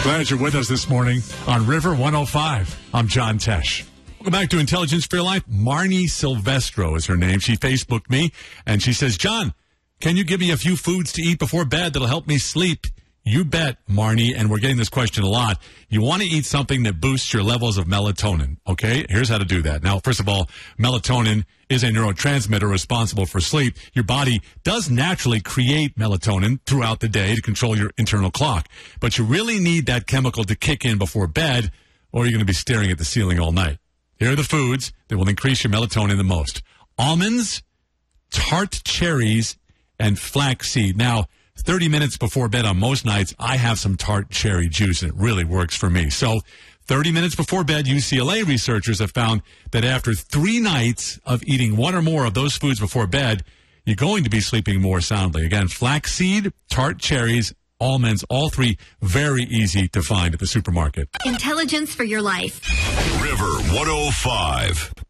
Glad you're with us this morning on River 105. I'm John Tesh. Welcome back to Intelligence for Your Life. Marnie Silvestro is her name. She Facebooked me, and she says, John, can you give me a few foods to eat before bed that'll help me sleep? You bet, Marnie, and we're getting this question a lot. You want to eat something that boosts your levels of melatonin, okay? Here's how to do that. Now, first of all, melatonin is a neurotransmitter responsible for sleep. Your body does naturally create melatonin throughout the day to control your internal clock. But you really need that chemical to kick in before bed, or you're going to be staring at the ceiling all night. Here are the foods that will increase your melatonin the most. Almonds, tart cherries, and flaxseed. Now, 30 minutes before bed on most nights, I have some tart cherry juice, and it really works for me. So 30 minutes before bed, UCLA researchers have found that after 3 nights of eating one or more of those foods before bed, you're going to be sleeping more soundly. Again, flaxseed, tart cherries, almonds, all 3 very easy to find at the supermarket. Intelligence for Your Life. River 105.